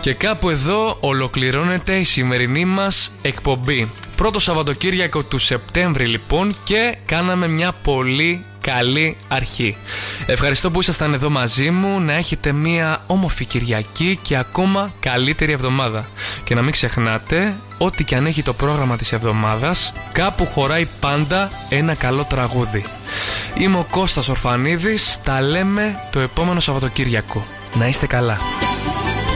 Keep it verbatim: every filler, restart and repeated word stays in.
Και κάπου εδώ ολοκληρώνεται η σημερινή μας εκπομπή. Πρώτο Σαββατοκύριακο του Σεπτέμβρη λοιπόν, και κάναμε μια πολύ καλή αρχή. Ευχαριστώ που ήσασταν εδώ μαζί μου. Να έχετε μια όμορφη Κυριακή και ακόμα καλύτερη εβδομάδα. Και να μην ξεχνάτε, ό,τι και αν έχει το πρόγραμμα της εβδομάδας, κάπου χωράει πάντα ένα καλό τραγούδι. Είμαι ο Κώστας Ορφανίδης. Τα λέμε το επόμενο Σαββατοκύριακο. Να είστε καλά.